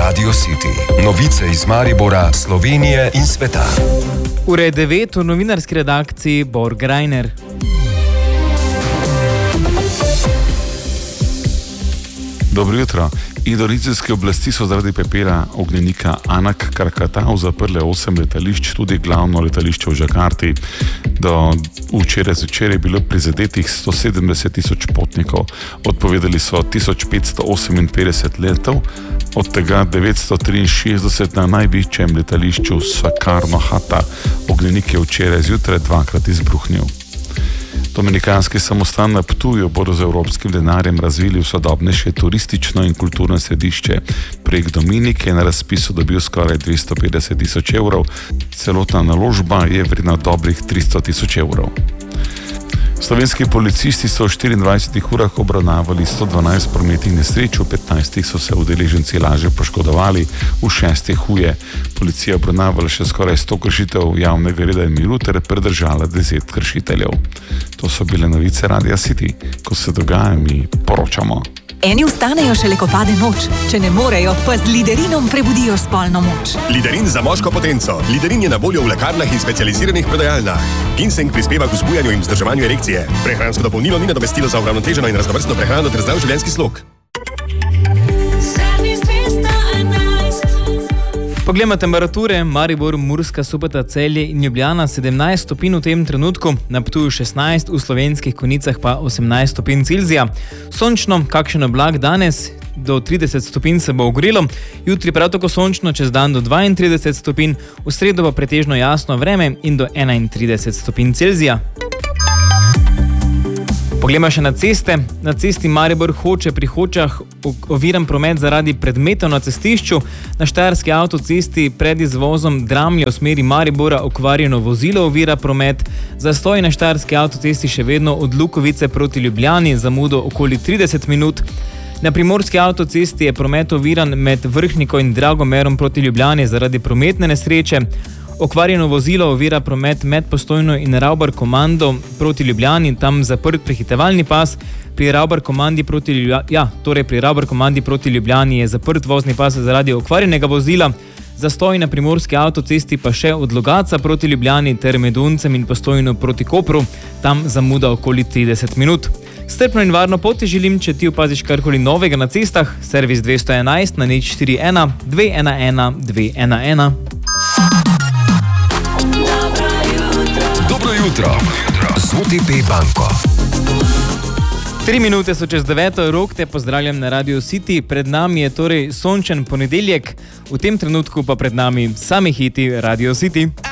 Radio City. Novice iz Maribora, Slovenije in sveta. Ura je 9, v novinarski redakciji Bor Greiner. Dobro jutro. Indonezijske oblasti so zaradi pepela ognjenika Anak Krakatau zaprle 8 letališč, tudi glavno letališče v Žakarti. Do včeraj zvečer je bilo prizadetih 170.000 potnikov. Odpovedali so 1558 letov, od tega 963 na največjem letališču Soekarno-Hatta. Ognjenik je včeraj zjutraj dvakrat izbruhnil. Dominikanski samostan na Ptuju bodo z evropskim denarjem razvili v sodobnejše turistično in kulturno središče. Projekt Dominik je na razpisu dobil skoraj 250.000 evrov, celotna naložba je vredna dobrih 300.000 evrov. Slovenski policisti so v 24 urah obravnavali 112 prometnih nesreč, v 15 so se udeleženci lažje poškodovali, v 6 huje. Policija obravnavala še skoraj 100 kršitev javnega reda in miru ter pridržala 10 kršiteljev. To so bile novice Radia City. Ko se dogaja, mi poročamo. Eni vstanejo šele, ko pade noč. Če ne morejo, pa z Liderinom prebudijo spolno moč. Liderin za moško potenco. Liderin je na voljo v lekarnah in specializiranih prodajalnah. Ginseng prispeva k vzbujanju in vzdrževanju erekcije. Prehransko dopolnilo ni nadomestilo za uravnoteženo in raznovrstno prehrano ter zdrav življenjski slog. Poglejmo temperature. Maribor, Murska Sobota, Celje in Ljubljana 17 stopinj v tem trenutku, na Ptuju 16, v Slovenskih Konjicah pa 18 stopinj Celzija. Sončno, kakšen oblak danes, do 30 stopinj se bo ogrelo, jutri prav tako sončno, čez dan do 32 stopinj, v sredo pa pretežno jasno vreme in do 31 stopinj Celzija. Poglejmo še na ceste. Na cesti Maribor Hoče pri Hočah oviran promet zaradi predmetov na cestišču. Na štajerski avtocesti pred izvozom Dramlje v smeri Maribora okvarjeno vozilo ovira promet. Zastoj na štajerski avtocesti še vedno od Lukovice proti Ljubljani, zamudo okoli 30 minut. Na primorski avtocesti je promet oviran med Vrhniko in Dragomerom proti Ljubljani zaradi prometne nesreče. Okvarjeno vozilo ovira promet med Postojno in Ravbar komando proti Ljubljani, tam zaprt prehitevalni pas. Pri Ravbar komandi proti Ljubljani je zaprt vozni pas zaradi okvarjenega vozila. Zastoj na primorski avtocesti pa še od Logatca proti Ljubljani ter med Uncem in Postojno proti Kopru, tam zamuda okoli 30 minut. Strpno in varno pot ti želim, če ti opaziš karkoli novega na cestah. Servis 211 na nič 41 211 211. Dobro jutro z OTP banko. 3 minute so čez 9, Rok te pozdravljam na Radio City. Pred nami je torej sončen ponedeljek, v tem trenutku pa pred nami sami hiti Radio City.